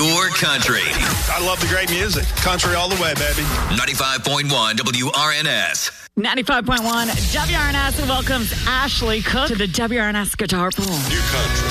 Pure country. I love the great music. Country all the way, baby. 95.1 WRNS. 95.1 WRNS welcomes Ashley Cook to the WRNS Guitar Pool. New country.